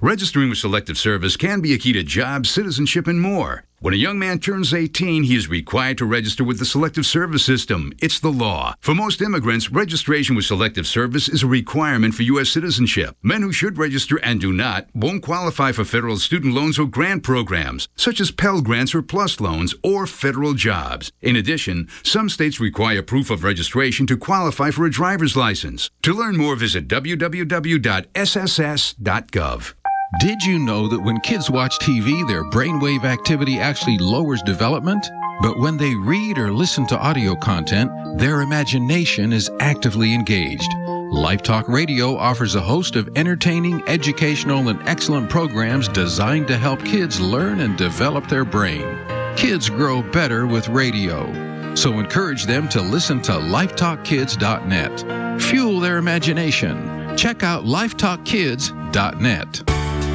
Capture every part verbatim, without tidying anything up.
Registering with Selective Service can be a key to jobs, citizenship, and more. When a young man turns eighteen, he is required to register with the Selective Service System. It's the law. For most immigrants, registration with Selective Service is a requirement for U S citizenship. Men who should register and do not won't qualify for federal student loans or grant programs, such as Pell Grants or PLUS loans or federal jobs. In addition, some states require proof of registration to qualify for a driver's license. To learn more, visit w w w dot s s s dot gov. Did you know that when kids watch T V, their brainwave activity actually lowers development? But when they read or listen to audio content, their imagination is actively engaged. LifeTalk Radio offers a host of entertaining, educational, and excellent programs designed to help kids learn and develop their brain. Kids grow better with radio. So encourage them to listen to lifetalk kids dot net. Fuel their imagination. Check out lifetalk kids dot net.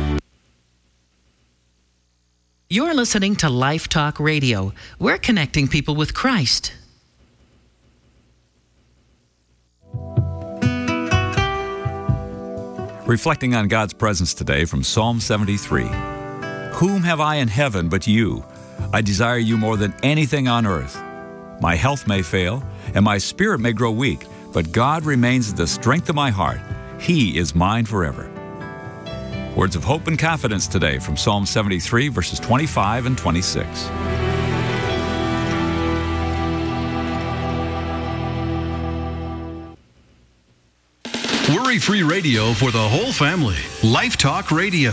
You're listening to Life Talk Radio. We're connecting people with Christ. Reflecting on God's presence today from Psalm seventy-three. Whom have I in heaven but you? I desire you more than anything on earth. My health may fail, and my spirit may grow weak, but God remains the strength of my heart. He is mine forever. Words of hope and confidence today from Psalm seventy-three, verses twenty-five and twenty-six. Worry-free radio for the whole family. Life Talk Radio.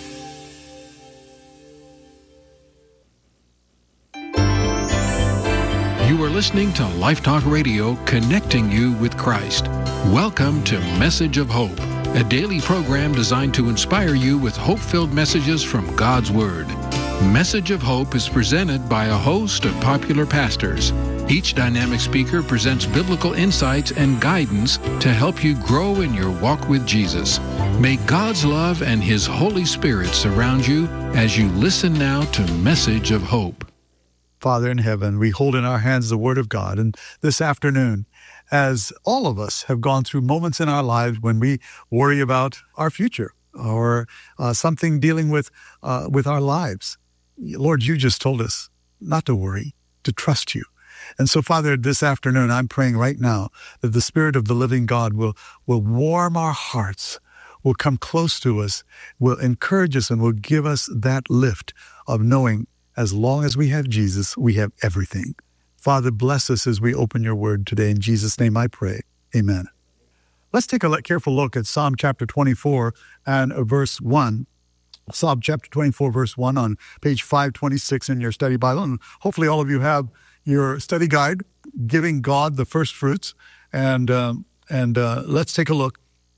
You are listening to Life Talk Radio, connecting you with Christ. Welcome to Message of Hope, a daily program designed to inspire you with hope-filled messages from God's Word. Message of Hope is presented by a host of popular pastors. Each dynamic speaker presents biblical insights and guidance to help you grow in your walk with Jesus. May God's love and His Holy Spirit surround you as you listen now to Message of Hope. Father in heaven, we hold in our hands the Word of God. And this afternoon, as all of us have gone through moments in our lives when we worry about our future or uh, something dealing with uh, with our lives, Lord, you just told us not to worry, to trust you. And so, Father, this afternoon, I'm praying right now that the Spirit of the living God will, will warm our hearts, will come close to us, will encourage us, and will give us that lift of knowing as long as we have Jesus, we have everything. Father, bless us as we open your word today. In Jesus' name I pray. Amen. Let's take a careful look at Psalm chapter twenty-four and verse one. Psalm chapter twenty-four, verse one on page five twenty-six in your study Bible. And hopefully all of you have your study guide, Giving God the First Fruits. And, um, and uh, let's take a look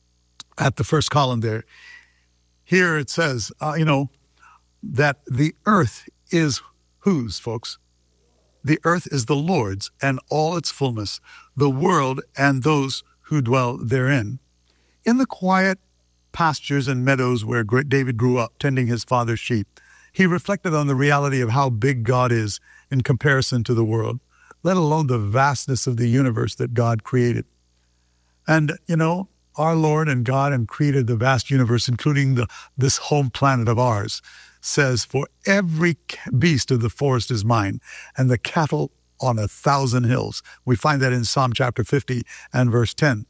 at the first column there. Here it says, uh, you know, that the earth is whose, folks? The earth is the Lord's and all its fullness, the world and those who dwell therein. In the quiet pastures and meadows where David grew up, tending his father's sheep, he reflected on the reality of how big God is in comparison to the world, let alone the vastness of the universe that God created. And, you know, our Lord and God and created the vast universe, including the this home planet of ours, says, for every beast of the forest is mine, and the cattle on a thousand hills. We find that in Psalm chapter fifty and verse ten.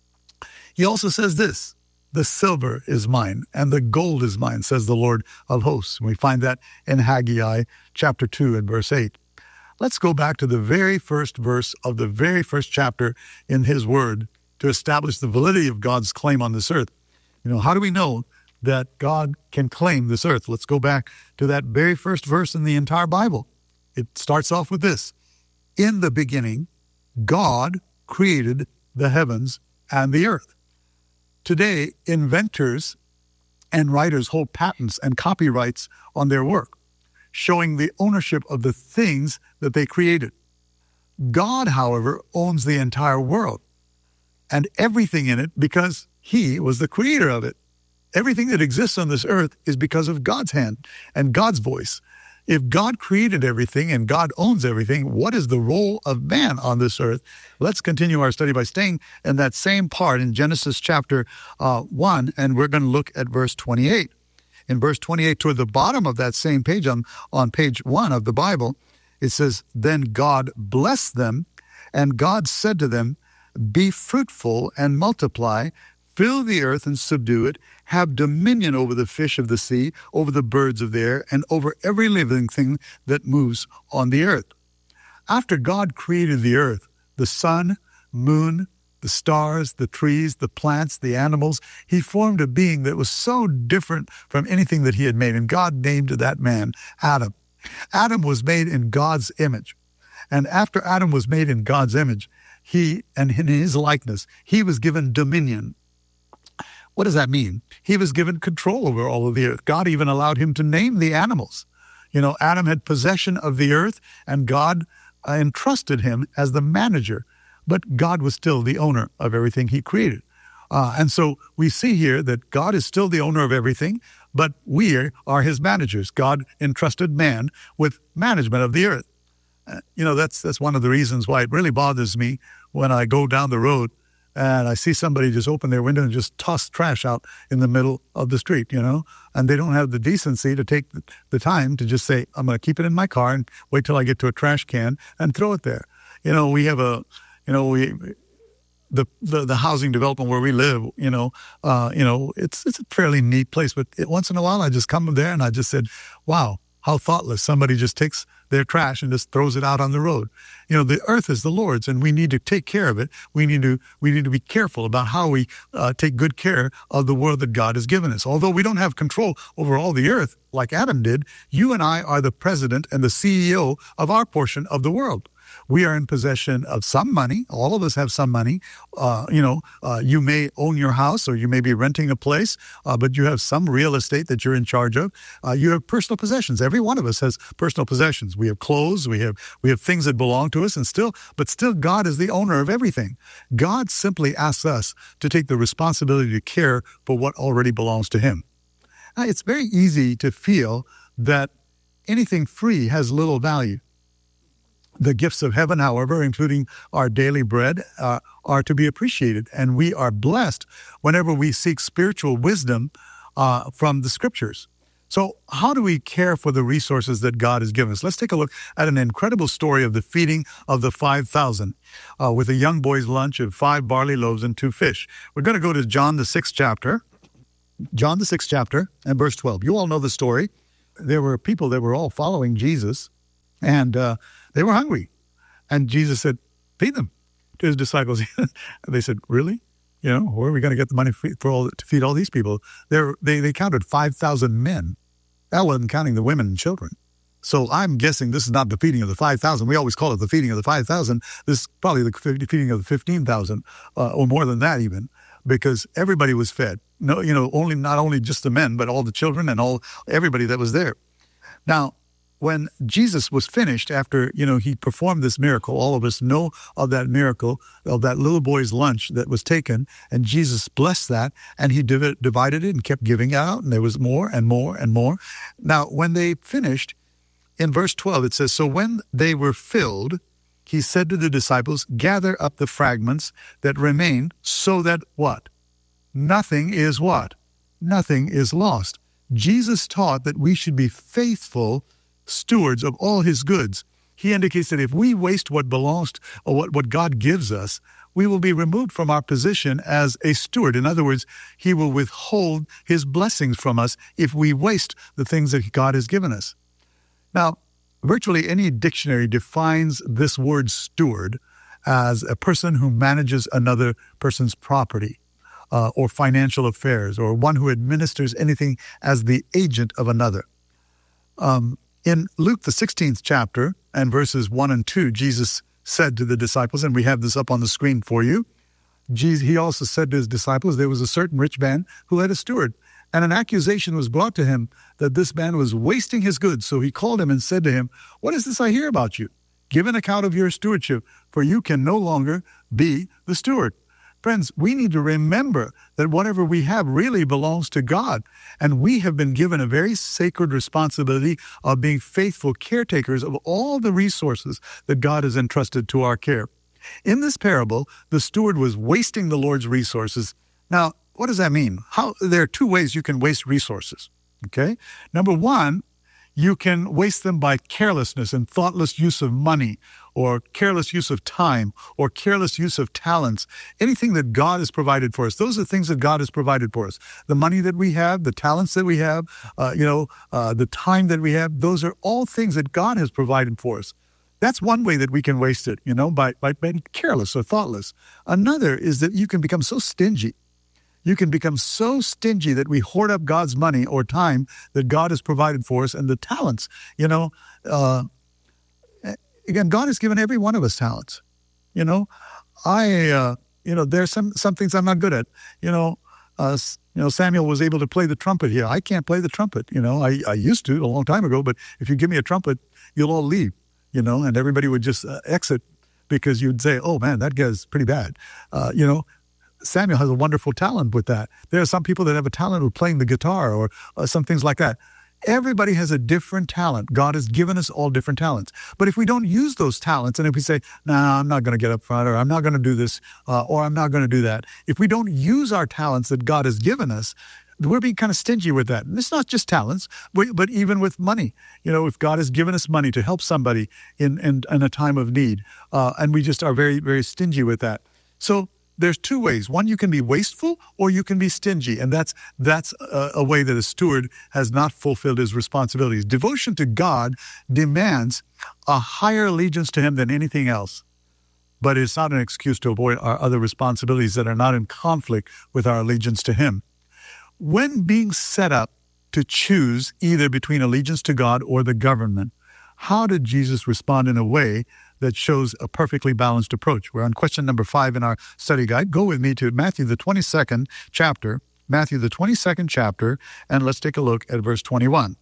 He also says this, the silver is mine, and the gold is mine, says the Lord of hosts. We find that in Haggai chapter two and verse eight. Let's go back to the very first verse of the very first chapter in his word to establish the validity of God's claim on this earth. You know, how do we know that God can claim this earth? Let's go back to that very first verse in the entire Bible. It starts off with this. In the beginning, God created the heavens and the earth. Today, inventors and writers hold patents and copyrights on their work, showing the ownership of the things that they created. God, however, owns the entire world and everything in it because he was the creator of it. Everything that exists on this earth is because of God's hand and God's voice. If God created everything and God owns everything, what is the role of man on this earth? Let's continue our study by staying in that same part in Genesis chapter uh, one, and we're going to look at verse twenty-eight. in verse twenty-eight, toward the bottom of that same page, on, on page one of the Bible, it says, then God blessed them, and God said to them, be fruitful and multiply, fill the earth and subdue it, have dominion over the fish of the sea, over the birds of the air, and over every living thing that moves on the earth. After God created the earth, the sun, moon, the stars, the trees, the plants, the animals, he formed a being that was so different from anything that he had made. And God named that man Adam. Adam was made in God's image. And after Adam was made in God's image, he, and in his likeness, he was given dominion. What does that mean? He was given control over all of the earth. God even allowed him to name the animals. You know, Adam had possession of the earth, and God uh, entrusted him as the manager. But God was still the owner of everything he created. Uh, and so we see here that God is still the owner of everything, but we are, are his managers. God entrusted man with management of the earth. Uh, you know, that's that's one of the reasons why it really bothers me when I go down the road and I see somebody just open their window and just toss trash out in the middle of the street, you know, and they don't have the decency to take the, the time to just say, I'm going to keep it in my car and wait till I get to a trash can and throw it there. You know, we have a, you know, we, the, the, the housing development where we live, you know, uh, you know, it's, it's a fairly neat place, but it, once in a while I just come there and I just said, wow, how thoughtless. Somebody just takes their trash and just throws it out on the road. You know, the earth is the Lord's, and we need to take care of it. We need to we need to be careful about how we uh, take good care of the world that God has given us. Although we don't have control over all the earth like Adam did, you and I are the president and the C E O of our portion of the world. We are in possession of some money. All of us have some money. Uh, you know, uh, you may own your house or you may be renting a place, uh, but you have some real estate that you're in charge of. Uh, you have personal possessions. Every one of us has personal possessions. We have clothes. We have we have things that belong to us, and still, but still, God is the owner of everything. God simply asks us to take the responsibility to care for what already belongs to Him. Now, it's very easy to feel that anything free has little value. The gifts of heaven, however, including our daily bread, uh, are to be appreciated. And we are blessed whenever we seek spiritual wisdom uh, from the Scriptures. So how do we care for the resources that God has given us? Let's take a look at an incredible story of the feeding of the five thousand uh, with a young boy's lunch of five barley loaves and two fish. We're going to go to John, the sixth chapter. John, the sixth chapter, and verse twelve. You all know the story. There were people that were all following Jesus, and uh, they were hungry. And Jesus said, feed them to his disciples. And they said, really? You know, where are we going to get the money for all, to feed all these people? They're, they they counted five thousand men. That wasn't counting the women and children. So I'm guessing this is not the feeding of the five thousand. We always call it the feeding of the five thousand. This is probably the feeding of the fifteen thousand, uh, or more than that even, because everybody was fed. No, you know, only not only just the men, but all the children and all everybody that was there. Now, when Jesus was finished, after, you know, he performed this miracle, all of us know of that miracle, of that little boy's lunch that was taken, and Jesus blessed that, and he div- divided it and kept giving it out, and there was more and more and more. Now, when they finished, in verse twelve, it says, so when they were filled, he said to the disciples, gather up the fragments that remain, so that what? Nothing is what? Nothing is lost. Jesus taught that we should be faithful stewards of all his goods. He indicates that if we waste what belongs to, or what, what God gives us, we will be removed from our position as a steward. In other words, he will withhold his blessings from us if we waste the things that God has given us. Now, virtually any dictionary defines this word steward as a person who manages another person's property uh, or financial affairs, or one who administers anything as the agent of another. Um, In Luke, the sixteenth chapter, and verses one and two, Jesus said to the disciples, and we have this up on the screen for you, Jesus, he also said to his disciples, there was a certain rich man who had a steward, and an accusation was brought to him that this man was wasting his goods. So he called him and said to him, what is this I hear about you? Give an account of your stewardship, for you can no longer be the steward. Friends, we need to remember that whatever we have really belongs to God, and we have been given a very sacred responsibility of being faithful caretakers of all the resources that God has entrusted to our care. In this parable, the steward was wasting the Lord's resources. Now, what does that mean? How, there are two ways you can waste resources. Okay? Number one, you can waste them by carelessness and thoughtless use of money, or careless use of time, or careless use of talents. Anything that God has provided for us, those are things that God has provided for us. The money that we have, the talents that we have, uh, you know, uh, the time that we have, those are all things that God has provided for us. That's one way that we can waste it, you know, by, by being careless or thoughtless. Another is that you can become so stingy. You can become so stingy that we hoard up God's money or time that God has provided for us, and the talents. You know, uh, again, God has given every one of us talents. You know, I, uh, you know, there's some some things I'm not good at. You know, uh, you know, Samuel was able to play the trumpet here. I can't play the trumpet. You know, I, I used to a long time ago, but if you give me a trumpet, you'll all leave. You know, and everybody would just uh, exit because you'd say, "Oh man, that guy's pretty bad." Uh, you know. Samuel has a wonderful talent with that. There are some people that have a talent with playing the guitar or uh, some things like that. Everybody has a different talent. God has given us all different talents. But if we don't use those talents, and if we say, nah, I'm not going to get up front, or I'm not going to do this, uh, or I'm not going to do that. If we don't use our talents that God has given us, we're being kind of stingy with that. And it's not just talents, but, but even with money. You know, if God has given us money to help somebody in, in, in a time of need, uh, and we just are very, very stingy with that. So there's two ways. One, you can be wasteful or you can be stingy. And that's that's a, a way that a steward has not fulfilled his responsibilities. Devotion to God demands a higher allegiance to him than anything else. But it's not an excuse to avoid our other responsibilities that are not in conflict with our allegiance to him. When being set up to choose either between allegiance to God or the government, how did Jesus respond in a way that shows a perfectly balanced approach? We're on question number five in our study guide. Go with me to Matthew, the twenty-second chapter, Matthew, the twenty-second chapter, and let's take a look at verse twenty-one.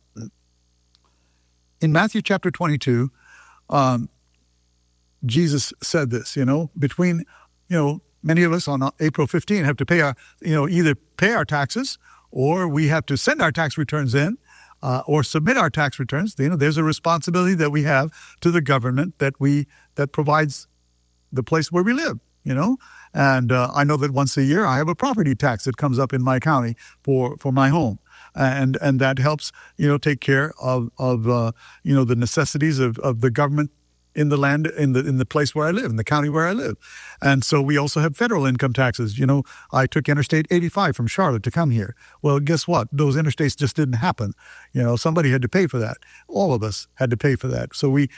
In Matthew chapter twenty-two, um, Jesus said this, you know, between, you know, many of us on April fifteenth have to pay our, you know, either pay our taxes or we have to send our tax returns in. Uh, or submit our tax returns. You know, there's a responsibility that we have to the government that we that provides the place where we live. You know, and uh, I know that once a year I have a property tax that comes up in my county for, for my home, and and that helps, you know, take care of of uh, you know, the necessities of, of the government in the land, in the in the place where I live, in the county where I live. And so we also have federal income taxes. You know, I took Interstate eighty-five from Charlotte to come here. Well, guess what? Those interstates just didn't happen. You know, somebody had to pay for that. All of us had to pay for that. So we